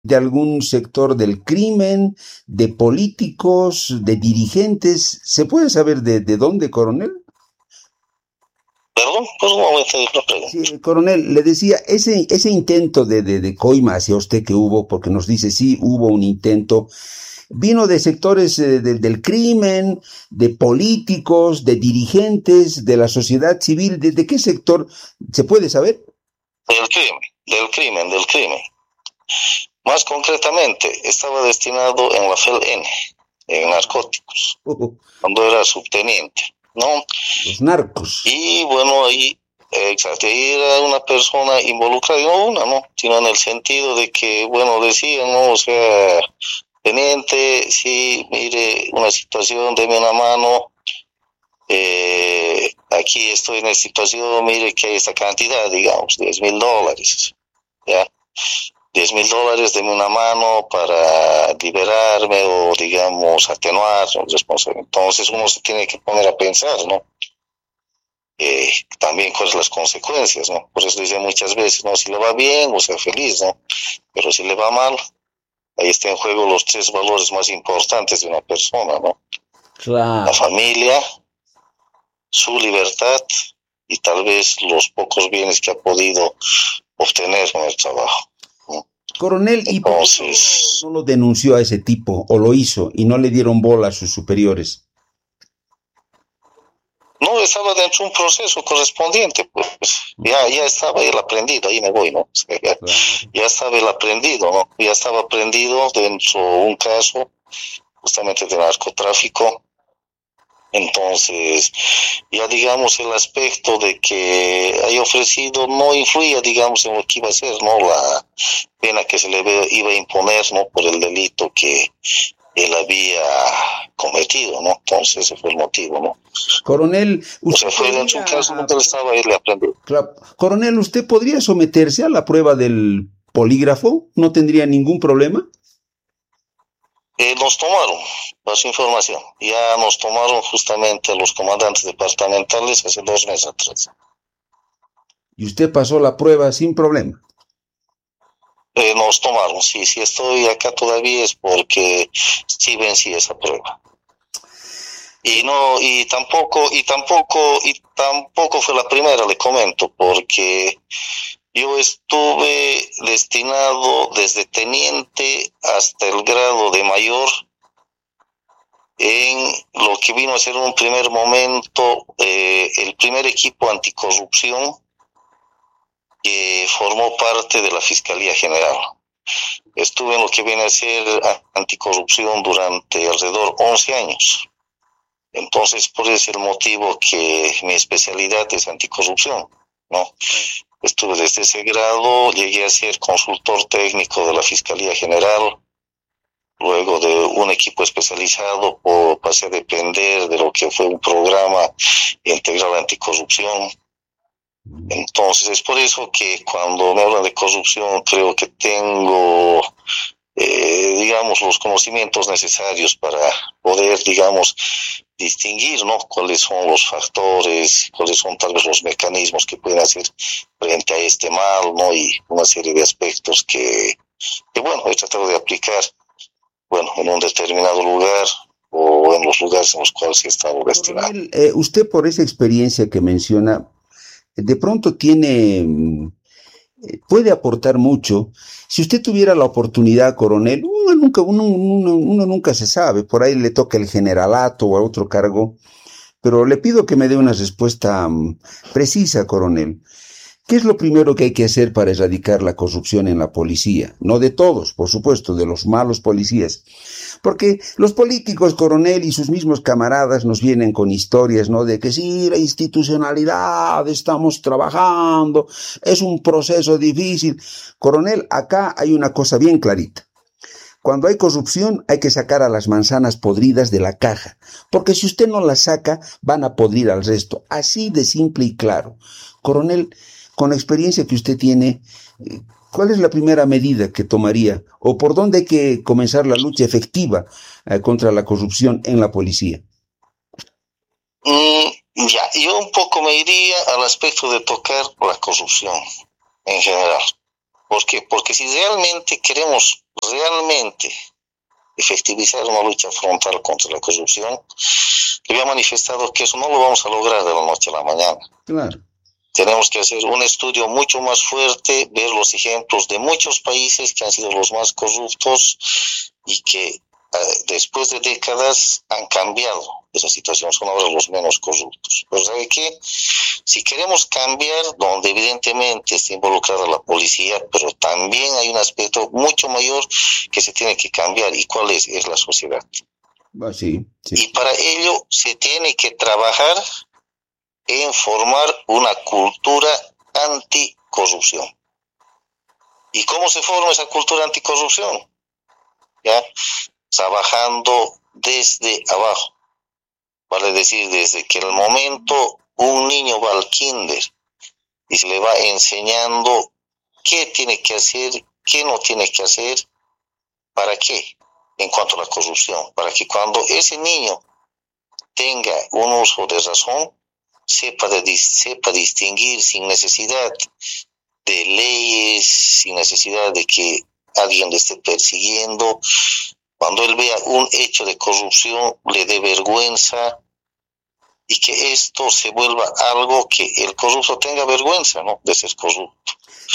de algún sector del crimen, de políticos, de dirigentes. ¿Se puede saber de dónde, coronel? Perdón, por un momento de la pregunta. Sí, coronel, le decía, ese intento de coima hacia usted que hubo, porque nos dice, sí, hubo un intento, vino de sectores del crimen, de políticos, de dirigentes, de la sociedad civil. ¿De qué sector se puede saber? Del crimen. Más concretamente, estaba destinado en la FELN, en narcóticos, cuando era subteniente, ¿no? Los narcos. Y bueno, ahí, exacto, ahí era una persona involucrada, y no una, ¿no? Sino en el sentido de que, bueno, decían, ¿no? O sea, teniente, sí, mire, una situación, deme una mano, aquí estoy en esta situación, mire que hay esta cantidad, digamos, $10,000, ¿ya? $10,000, deme una mano para liberarme o, digamos, atenuar responsabilidad. Entonces uno se tiene que poner a pensar, ¿no? También cuáles son las consecuencias, ¿no? Por eso dice muchas veces, ¿no? Si le va bien, o sea, feliz, ¿no? Pero si le va mal, ahí está en juego los 3 valores más importantes de una persona, ¿no? Claro. La familia, su libertad y tal vez los pocos bienes que ha podido obtener con el trabajo. Coronel, ¿y por qué no lo denunció a ese tipo o lo hizo y no le dieron bola a sus superiores? No, estaba dentro de un proceso correspondiente, pues ya estaba él aprendido, ahí me voy, ¿no? O sea, ya estaba él aprendido, ¿no? Ya estaba aprendido dentro de un caso justamente de narcotráfico. Entonces, ya digamos el aspecto de que haya ofrecido no influía, digamos, en lo que iba a ser, ¿no? La pena que se le iba a imponer, ¿no? Por el delito que él había cometido, ¿no? Entonces ese fue el motivo, ¿no? Coronel, usted o sea, fue dentro de un caso donde él estaba, él le aprendió. Claro. Coronel, ¿usted podría someterse a la prueba del polígrafo? ¿No tendría ningún problema? Nos tomaron su información, ya nos tomaron justamente a los comandantes departamentales hace 2 meses atrás. ¿Y usted pasó la prueba sin problema? Nos tomaron, sí, si estoy acá todavía es porque sí vencí esa prueba. Y no, y tampoco fue la primera, le comento, porque yo estuve destinado desde teniente hasta el grado de mayor en lo que vino a ser en un primer momento el primer equipo anticorrupción que formó parte de la Fiscalía General. Estuve en lo que viene a ser anticorrupción durante alrededor 11 años. Entonces, por ese es el motivo que mi especialidad es anticorrupción, ¿no? Estuve desde ese grado, llegué a ser consultor técnico de la Fiscalía General, luego de un equipo especializado pasé a depender de lo que fue un programa integral anticorrupción. Entonces, es por eso que cuando me hablan de corrupción creo que tengo digamos, los conocimientos necesarios para poder, digamos, distinguir, ¿no? Cuáles son los factores, cuáles son tal vez los mecanismos que pueden hacer frente a este mal, ¿no? Y una serie de aspectos que bueno, he tratado de aplicar, bueno, en un determinado lugar o en los lugares en los cuales he estado destinado. Usted, por esa experiencia que menciona, de pronto puede aportar mucho. Si usted tuviera la oportunidad, coronel, uno nunca se sabe, por ahí le toca el generalato o a otro cargo, pero le pido que me dé una respuesta precisa, coronel. ¿Qué es lo primero que hay que hacer para erradicar la corrupción en la policía? No de todos, por supuesto, de los malos policías. Porque los políticos, coronel, y sus mismos camaradas nos vienen con historias, ¿no? De que sí, la institucionalidad, estamos trabajando, es un proceso difícil. Coronel, acá hay una cosa bien clarita. Cuando hay corrupción hay que sacar a las manzanas podridas de la caja, porque si usted no las saca, van a podrir al resto. Así de simple y claro. Coronel, con la experiencia que usted tiene, ¿cuál es la primera medida que tomaría? ¿O por dónde hay que comenzar la lucha efectiva contra la corrupción en la policía? Yo un poco me iría al aspecto de tocar la corrupción en general. ¿Por qué? Porque si realmente queremos realmente efectivizar una lucha frontal contra la corrupción, le había manifestado que eso no lo vamos a lograr de la noche a la mañana. Claro. Tenemos que hacer un estudio mucho más fuerte, ver los ejemplos de muchos países que han sido los más corruptos y que después de décadas han cambiado esa situación, son ahora los menos corruptos. Pero ¿sabe qué? Si queremos cambiar, donde evidentemente está involucrada la policía, pero también hay un aspecto mucho mayor que se tiene que cambiar. ¿Y cuál es? Es la sociedad. Sí. Y para ello se tiene que trabajar en formar una cultura anticorrupción. ¿Y cómo se forma esa cultura anticorrupción? ¿Ya? Trabajando desde abajo. Vale decir, desde que el momento un niño va al kinder y se le va enseñando qué tiene que hacer, qué no tiene que hacer, ¿para qué? En cuanto a la corrupción, para que cuando ese niño tenga un uso de razón, sepa distinguir sin necesidad de leyes, sin necesidad de que alguien le esté persiguiendo. Cuando él vea un hecho de corrupción, le dé vergüenza y que esto se vuelva algo que el corrupto tenga vergüenza, ¿no?, de ser corrupto.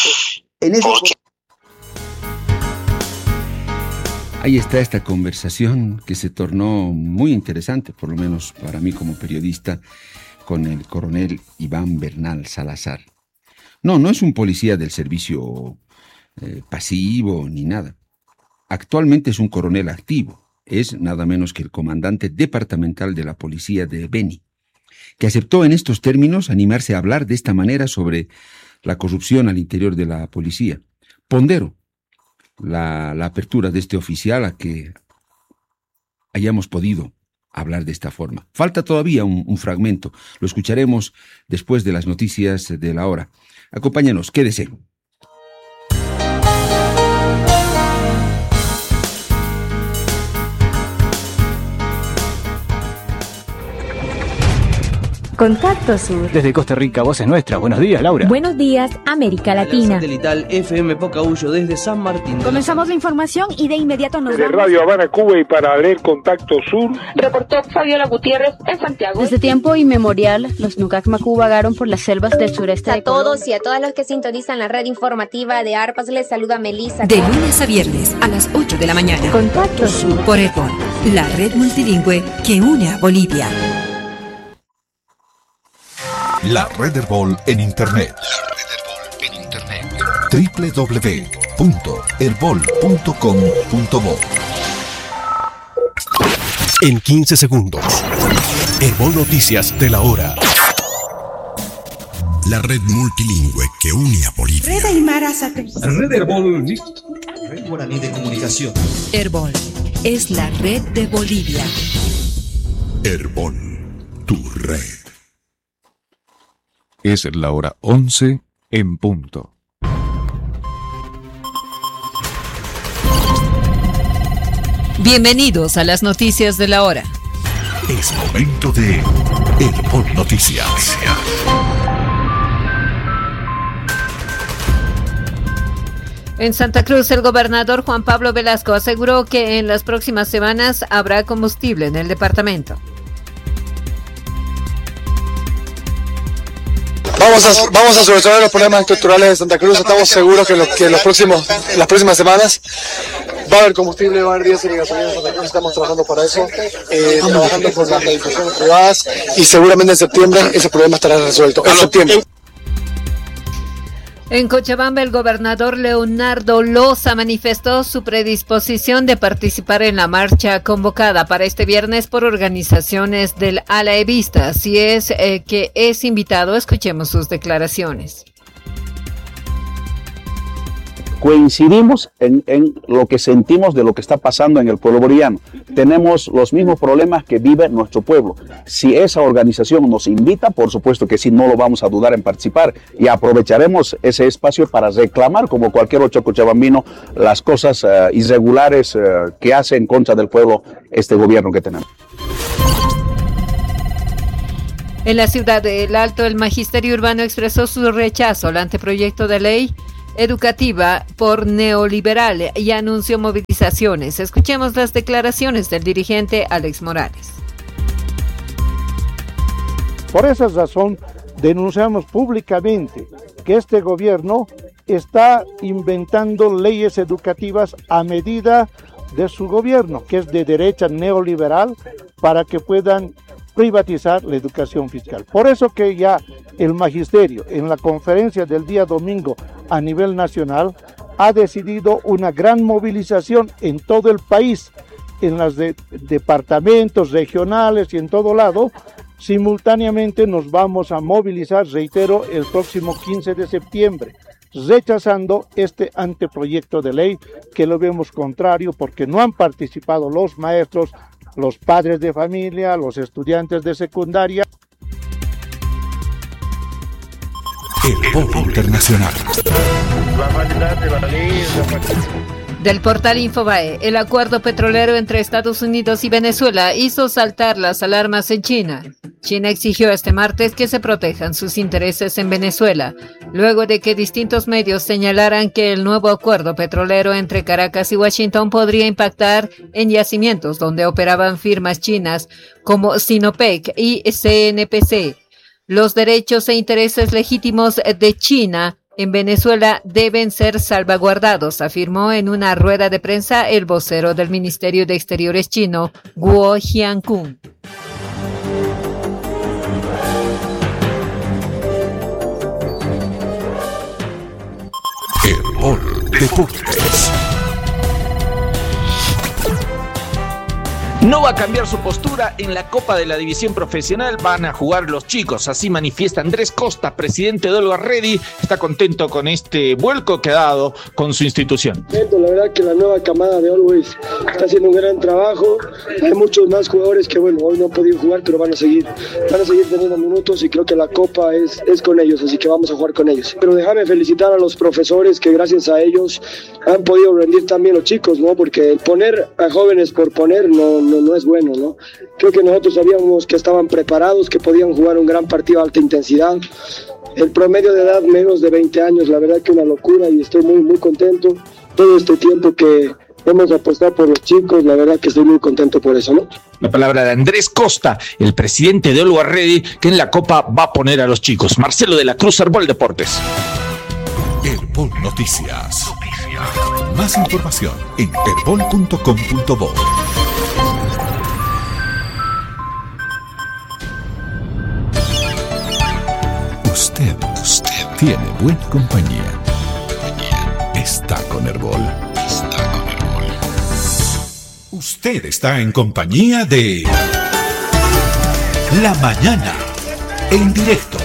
Ahí está esta conversación que se tornó muy interesante, por lo menos para mí como periodista, con el coronel Iván Bernal Salazar. No es un policía del servicio pasivo ni nada. Actualmente es un coronel activo. Es nada menos que el comandante departamental de la policía de Beni, que aceptó en estos términos animarse a hablar de esta manera sobre la corrupción al interior de la policía. Pondero la apertura de este oficial a que hayamos podido hablar de esta forma. Falta todavía un fragmento. Lo escucharemos después de las noticias de la hora. Acompáñanos, quédese. Contacto Sur. Desde Costa Rica, voz es nuestra. Buenos días, Laura. Buenos días, América Latina. Satelital FM Pocahuyo desde San Martín. Comenzamos la información y de inmediato nos vamos. De Radio Habana, Cuba, y para leer Contacto Sur, reportó Fabiola Gutiérrez en Santiago. Desde tiempo inmemorial, los Nucac Macú vagaron por las selvas del sureste de Colombia. A todos y a todas los que sintonizan la red informativa de ARPAS, les saluda Melissa. De lunes a viernes a las 8 de la mañana. Contacto Sur. Por ERBOL, la red multilingüe que une a Bolivia. La red ERBOL en Internet. www.erbol.com.bo. En 15 segundos. ERBOL Noticias de la hora. La red multilingüe que une a Bolivia. Red Aymara Satelital. Red ERBOL. Red Guaraní de Comunicación. ERBOL es la red de Bolivia. ERBOL, tu red. Es la hora 11 en punto. Bienvenidos a las noticias de la hora. Es momento de ERBOL Noticias. En Santa Cruz, el gobernador Juan Pablo Velasco aseguró que en las próximas semanas habrá combustible en el departamento. Vamos a solucionar los problemas estructurales de Santa Cruz. Estamos seguros que en las próximas semanas va a haber combustible, va a haber diésel y gasolina en Santa Cruz. Estamos trabajando para eso, trabajando con las instituciones privadas, y seguramente en septiembre ese problema estará resuelto. En septiembre. En Cochabamba, el gobernador Leonardo Loza manifestó su predisposición de participar en la marcha convocada para este viernes por organizaciones del ala evista. Si es que es invitado, escuchemos sus declaraciones. Coincidimos en lo que sentimos de lo que está pasando en el pueblo boliviano. Tenemos los mismos problemas que vive nuestro pueblo. Si esa organización nos invita, por supuesto que sí, no lo vamos a dudar en participar, y aprovecharemos ese espacio para reclamar, como cualquier otro cochabambino, las cosas irregulares que hace en contra del pueblo este gobierno que tenemos. En la ciudad del Alto, el Magisterio Urbano expresó su rechazo al anteproyecto de ley educativa por neoliberal y anunció movilizaciones. Escuchemos las declaraciones del dirigente Alex Morales. Por esa razón, denunciamos públicamente que este gobierno está inventando leyes educativas a medida de su gobierno, que es de derecha neoliberal, para que puedan privatizar la educación fiscal. Por eso que ya el magisterio, en la conferencia del día domingo a nivel nacional, ha decidido una gran movilización en todo el país, en los departamentos regionales y en todo lado. Simultáneamente nos vamos a movilizar, reitero, el próximo 15 de septiembre, rechazando este anteproyecto de ley que lo vemos contrario porque no han participado los maestros, los padres de familia, los estudiantes de secundaria. El Polo Internacional. Del portal Infobae, el acuerdo petrolero entre Estados Unidos y Venezuela hizo saltar las alarmas en China. China exigió este martes que se protejan sus intereses en Venezuela, luego de que distintos medios señalaran que el nuevo acuerdo petrolero entre Caracas y Washington podría impactar en yacimientos donde operaban firmas chinas como Sinopec y CNPC. Los derechos e intereses legítimos de China en Venezuela deben ser salvaguardados, afirmó en una rueda de prensa el vocero del Ministerio de Exteriores chino, Guo Jiankun. El Polo Deportes. No va a cambiar su postura en la Copa de la División Profesional, van a jugar los chicos, así manifiesta Andrés Costa, presidente de Always Ready, está contento con este vuelco que ha dado con su institución. La verdad que la nueva camada de Always está haciendo un gran trabajo, hay muchos más jugadores que bueno, hoy no han podido jugar, pero van a seguir teniendo minutos y creo que la Copa es con ellos, así que vamos a jugar con ellos. Pero déjame felicitar a los profesores que gracias a ellos han podido rendir también los chicos, ¿no? Porque poner a jóvenes por poner no es bueno, ¿no? Creo que nosotros sabíamos que estaban preparados, que podían jugar un gran partido a alta intensidad. El promedio de edad menos de 20 años, la verdad que una locura y estoy muy, muy contento. Todo este tiempo que hemos apostado por los chicos, la verdad que estoy muy contento por eso, ¿no? La palabra de Andrés Costa, el presidente de Always Ready, que en la Copa va a poner a los chicos. Marcelo de la Cruz, Herbol Deportes. Herbol Noticias. Más información en herbol.com.bo. Usted tiene buena compañía. Está con Herbol. Usted está en compañía de La Mañana, en directo.